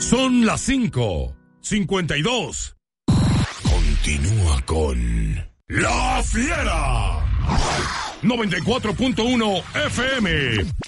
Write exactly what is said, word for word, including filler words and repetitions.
Son las cinco cincuenta y dos. Continúa con La Fiera. noventa y cuatro punto uno F M.